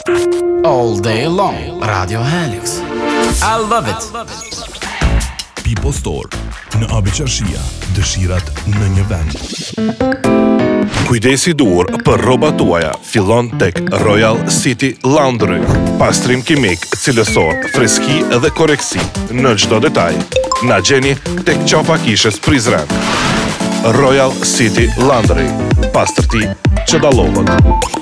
All day long, Radio Helix. I love it. People Store. Në Abëqarshia, dëshirat në një vend. Kujdesi dur për rrobat tuaja fillon tek Royal City Laundry. Pastrim kimik, cilësor, freski dhe koreksi në çdo detaj. Na gjeni tek qafa kishës Prizren. Royal City Laundry. Pastërti që dallohet.